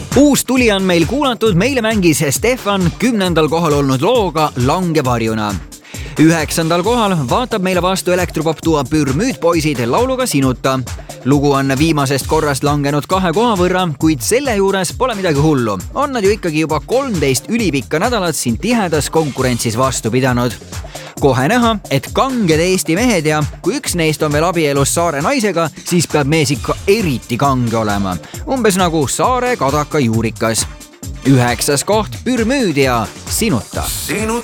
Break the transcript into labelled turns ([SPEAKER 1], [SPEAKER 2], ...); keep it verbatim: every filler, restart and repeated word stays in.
[SPEAKER 1] uus tuli on meil kuulatud, meile mängis Stefan kümnendal kohal olnud looga Langevarjuna. Üheksandal kohal vaatab meile vastu elektropop-duo Pürmüüdpoisid lauluga Sinuta. Lugu on viimasest korrast langenud kahe koha võrra, kuid selle juures pole midagi hullu. On nad ju ikkagi juba kolmteist ülipikka nädalat siin tihedas konkurentsis vastu pidanud. Kohe näha, et kanged Eesti mehed ja kui üks neist on veel abielus Saare naisega, siis peab mees ikka eriti kange olema. Umbes nagu Saare kadaka juurikas. Üheksas koht Pürmüüd ja Sinuta.